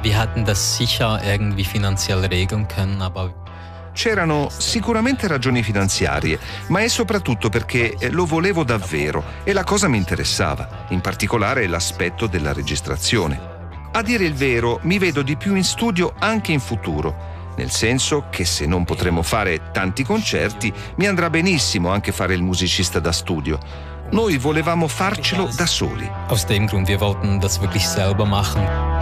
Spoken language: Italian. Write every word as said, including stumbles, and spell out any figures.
Wir hatten das sicher irgendwie finanziell regeln können, aber C'erano sicuramente ragioni finanziarie, ma è soprattutto perché lo volevo davvero e la cosa mi interessava, in particolare l'aspetto della registrazione. A dire il vero, mi vedo di più in studio anche in futuro, nel senso che se non potremo fare tanti concerti, mi andrà benissimo anche fare il musicista da studio. Noi volevamo farcelo da soli. aus dem Grund, wir wollten das wirklich selber machen.